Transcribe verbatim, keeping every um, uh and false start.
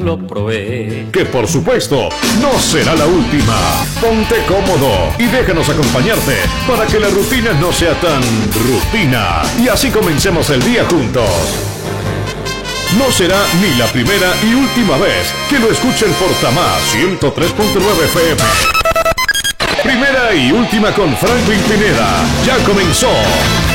lo probé. Que por supuesto no será la última. Ponte cómodo y déjanos acompañarte para que la rutina no sea tan rutina y así comencemos el día juntos. No será ni la primera y última vez que lo escuchen por Tamás ciento tres punto nueve F M. Primera y última con Franklin Pineda. Ya comenzó.